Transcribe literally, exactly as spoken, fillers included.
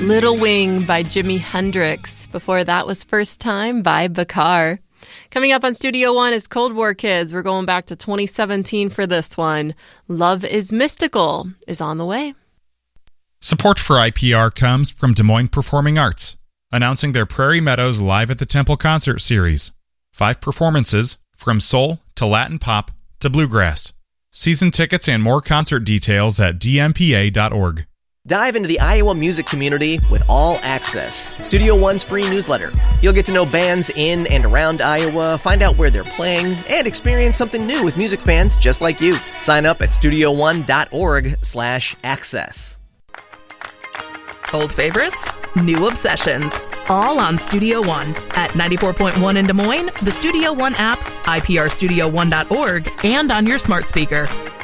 Little Wing by Jimi Hendrix. Before that was First Time by Bakar. Coming up on Studio One is Cold War Kids. We're going back to twenty seventeen for this one. Love is Mystical is on the way. Support for I P R comes from Des Moines Performing Arts, announcing their Prairie Meadows Live at the Temple concert series. Five performances, from soul to Latin pop to bluegrass. Season tickets and more concert details at d m p a dot org. Dive into the Iowa music community with All Access, Studio One's free newsletter. You'll get to know bands in and around Iowa, find out where they're playing, and experience something new with music fans just like you. Sign up at studio one dot org slash access. Old favorites, new obsessions, all on Studio One at ninety-four point one in Des Moines, the Studio One app, I P R studio one dot org, and on your smart speaker.